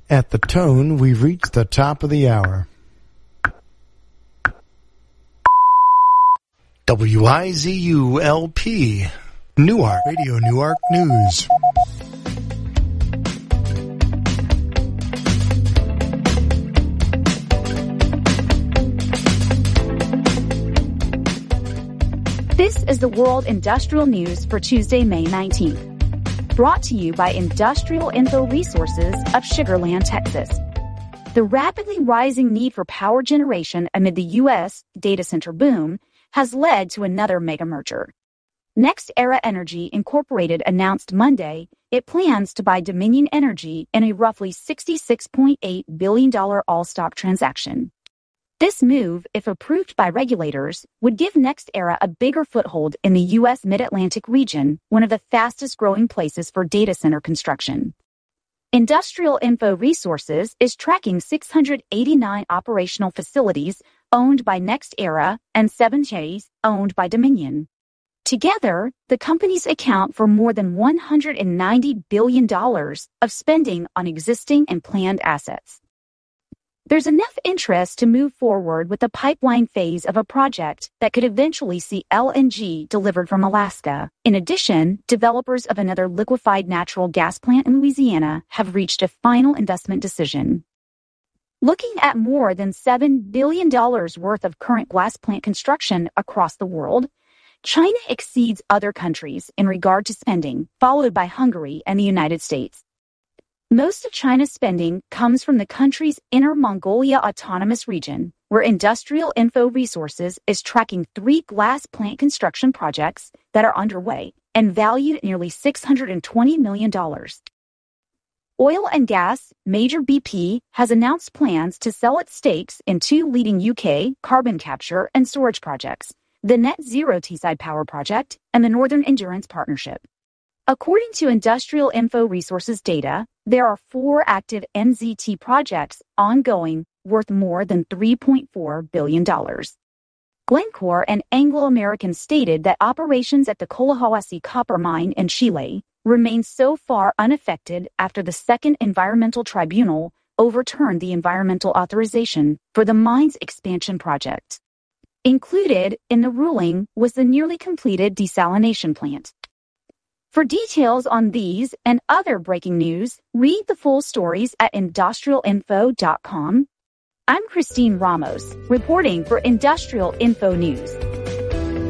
At the tone, we've reached the top of the hour. WIZU-LP, Newark, Radio Newark News. This is the World Industrial News for Tuesday, May 19th. Brought to you by Industrial Info Resources of Sugar Land, Texas. The rapidly rising need for power generation amid the U.S. data center boom has led to another mega merger. NextEra Energy Incorporated announced Monday it plans to buy Dominion Energy in a roughly $66.8 billion all-stock transaction. This move, if approved by regulators, would give NextEra a bigger foothold in the U.S. Mid-Atlantic region, one of the fastest-growing places for data center construction. Industrial Info Resources is tracking 689 operational facilities owned by NextEra and 7 owned by Dominion. Together, the companies account for more than $190 billion of spending on existing and planned assets. There's enough interest to move forward with the pipeline phase of a project that could eventually see LNG delivered from Alaska. In addition, developers of another liquefied natural gas plant in Louisiana have reached a final investment decision. Looking at more than $7 billion worth of current glass plant construction across the world, China exceeds other countries in regard to spending, followed by Hungary and the United States. Most of China's spending comes from the country's Inner Mongolia Autonomous Region, where Industrial Info Resources is tracking 3 glass plant construction projects that are underway and valued at nearly $620 million. Oil and gas major BP has announced plans to sell its stakes in 2 leading UK carbon capture and storage projects, the Net Zero Teesside Power Project and the Northern Endurance Partnership. According to Industrial Info Resources data, there are 4 active NZT projects ongoing worth more than $3.4 billion. Glencore and Anglo American stated that operations at the Collahuasi copper mine in Chile remain so far unaffected after the Second Environmental Tribunal overturned the environmental authorization for the mine's expansion project. Included in the ruling was the nearly completed desalination plant. For details on these and other breaking news, read the full stories at industrialinfo.com. I'm Christine Ramos, reporting for Industrial Info News.